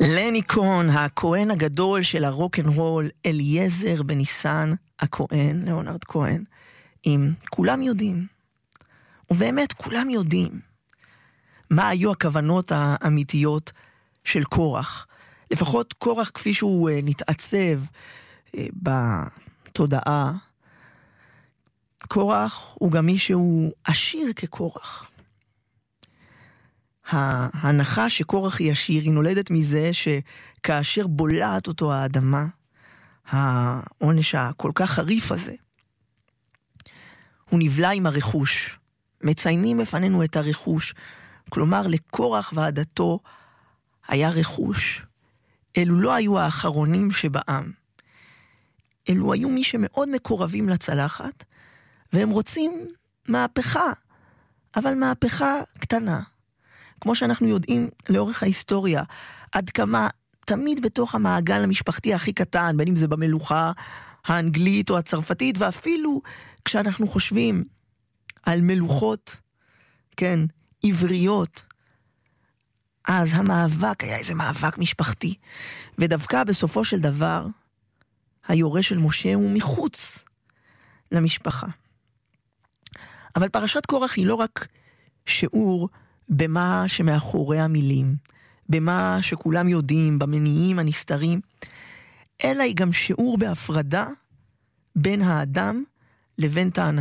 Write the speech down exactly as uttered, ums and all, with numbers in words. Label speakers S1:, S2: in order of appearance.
S1: לני קון, הכהן הגדול של הרוק'נ'רול, אליעזר בניסן הכהן, ליאונרד כהן, אם כולם יודעים, ובאמת כולם יודעים, מה היו הכוונות האמיתיות של קורח. לפחות קורח כפי שהוא נתעצב בתודעה. קורח הוא גם מי שהוא עשיר כקורח. ההנחה שקורח היא עשיר היא נולדת מזה שכאשר בולעת אותו האדמה, העונש הכל כך חריף הזה, הוא נבלע עם הרכוש. מציינים בפנינו את הרכוש. כלומר, לקורח ועדתו היה רכוש. אלו לא היו האחרונים שבעם. אלו היו מי שמאוד מקורבים לצלחת, והם רוצים מהפכה, אבל מהפכה קטנה. כמו שאנחנו יודעים לאורך ההיסטוריה, עד כמה תמיד בתוך המעגל המשפחתי הכי קטן, בין אם זה במלוכה האנגלית או הצרפתית, ואפילו כשאנחנו חושבים על מלוכות, כן, עבריות, אז המאבק היה איזה מאבק משפחתי, ודווקא בסופו של דבר, היורש של משה הוא מחוץ למשפחה. אבל פרשת קורח היא לא רק שיעור במה שמאחורי המילים, במה שכולם יודעים, במניעים הנסתרים, אלא היא גם שיעור בהפרדה בין האדם לבין טענתו.